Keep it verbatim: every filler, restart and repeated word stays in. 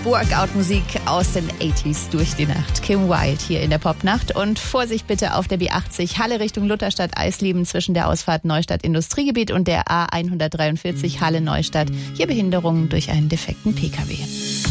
Workout-Musik aus den achtziger durch die Nacht. Kim Wilde hier in der Popnacht. Und Vorsicht bitte auf der B achtzig, Halle Richtung Lutherstadt, Eisleben zwischen der Ausfahrt Neustadt Industriegebiet und der A hundertdreiundvierzig Halle Neustadt. Hier Behinderungen durch einen defekten Pkw.